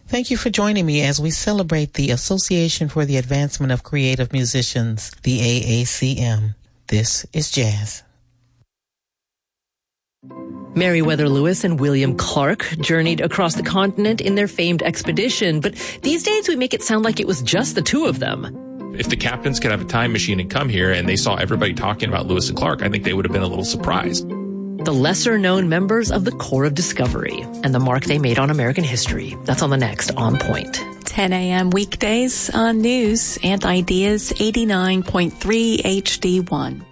Thank you for joining me as we celebrate the Association for the Advancement of Creative Musicians, the AACM. This is Jazz. Meriwether Lewis and William Clark journeyed across the continent in their famed expedition, but these days we make it sound like it was just the two of them. If the captains could have a time machine and come here and they saw everybody talking about Lewis and Clark, I think they would have been a little surprised. The lesser-known members of the Corps of Discovery and the mark they made on American history. That's on the next On Point. 10 a.m. weekdays on News and Ideas 89.3 HD1.